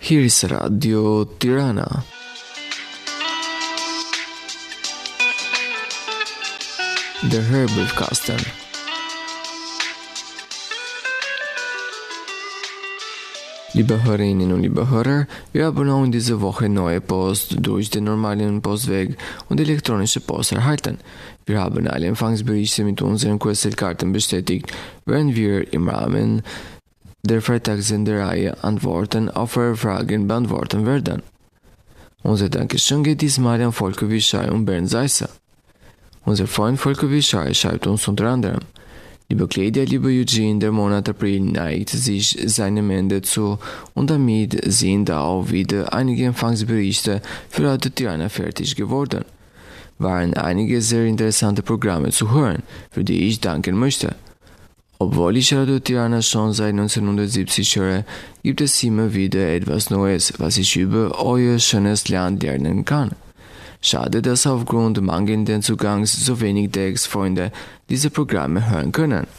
Hiris Radio Tirana. The Herbivcasten. Liebe Hörerinnen und liebe Hörer, wir haben auch in dieser Woche neue Post durch den normalen Postweg und elektronische Post erhalten. Wir haben alle Empfangsberichte mit unseren QSL-Karten bestätigt, während wir im Rahmen der Freitagssendereihe Antworten auf eure Fragen beantworten werden. Unser Dankeschön geht diesmal an Volker Wischai und Bernd Seisser. Unser Freund Volker Wischai schreibt uns unter anderem: Liebe Claudia, lieber Eugene, der Monat April neigt sich seinem Ende zu und damit sind auch wieder einige Empfangsberichte für Radio Tirana fertig geworden. Waren einige sehr interessante Programme zu hören, für die ich danken möchte. Obwohl ich Radio Tirana schon seit 1970 höre, gibt es immer wieder etwas Neues, was ich über euer schönes Land lernen kann. Schade, dass aufgrund mangelnden Zugangs so wenig DX-Freunde diese Programme hören können.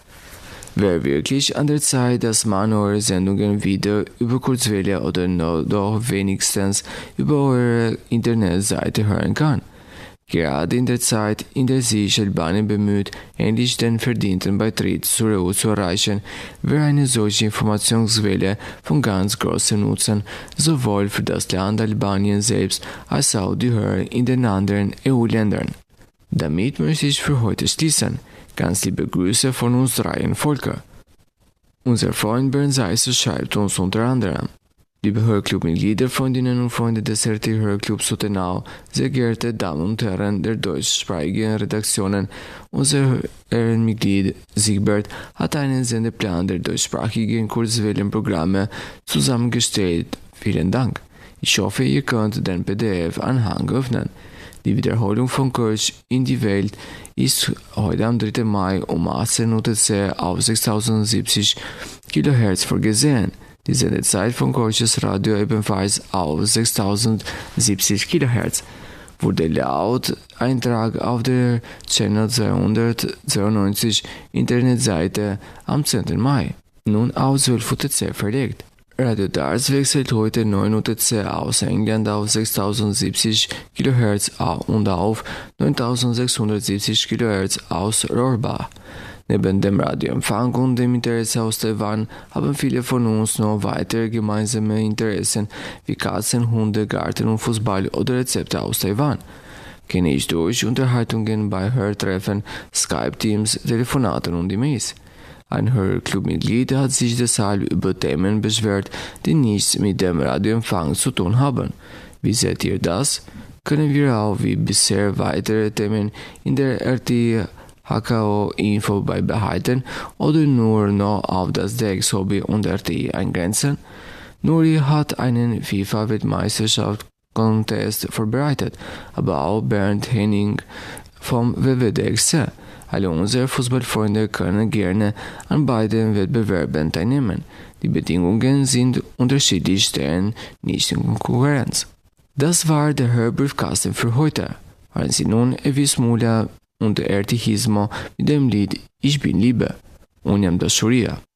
Wäre wirklich an der Zeit, dass man eure Sendungen wieder über Kurzwelle oder doch wenigstens über eure Internetseite hören kann. Gerade in der Zeit, in der sich Albanien bemüht, endlich den verdienten Beitritt zur EU zu erreichen, wäre eine solche Informationsquelle von ganz großem Nutzen, sowohl für das Land Albanien selbst als auch die Hörer in den anderen EU-Ländern. Damit möchte ich für heute schließen. Ganz liebe Grüße von uns dreien Volker. Unser Freund Bernd Seisser schreibt uns unter anderem: Liebe Hörclub-Mitglieder, Freundinnen und Freunde des RT-Hörclubs Sottenau, sehr geehrte Damen und Herren der deutschsprachigen Redaktionen, unser Ehrenmitglied Siegbert hat einen Sendeplan der deutschsprachigen Kurzwellenprogramme zusammengestellt. Vielen Dank. Ich hoffe, ihr könnt den PDF-Anhang öffnen. Die Wiederholung von Kölsch in die Welt ist heute am 3. Mai um 18 UTC auf 6070 kHz vorgesehen. Die Sendezeit von Kölsches Radio ebenfalls auf 6070 kHz wurde laut Eintrag auf der Channel 292 Internetseite am 10. Mai nun auf 12 UTC verlegt. Radio Darts wechselt heute 9 UTC aus England auf 6070 kHz und auf 9670 kHz aus Rohrbach. Neben dem Radioempfang und dem Interesse aus Taiwan haben viele von uns noch weitere gemeinsame Interessen wie Katzen, Hunde, Garten und Fußball oder Rezepte aus Taiwan. Kenne ich durch Unterhaltungen bei Hörtreffen, Skype-Teams, Telefonaten und E-Mails. Ein Hörclub-Mitglied hat sich deshalb über Themen beschwert, die nichts mit dem Radioempfang zu tun haben. Wie seht ihr das? Können wir auch wie bisher weitere Themen in der RT HKO-Info beibehalten oder nur noch auf das DX-Hobby und RT eingrenzen? Nuri hat einen FIFA-Weltmeisterschaft-Contest vorbereitet, aber auch Bernd Henning vom WWDXC. Alle unsere Fußballfreunde können gerne an beiden Wettbewerben teilnehmen. Die Bedingungen sind unterschiedlich, stehen nicht in Konkurrenz. Das war der Herbivcasten für heute. Hören Sie nun Evis Mula und RT Hismo mit dem Lied Ich bin Liebe. Unyam Dashuria.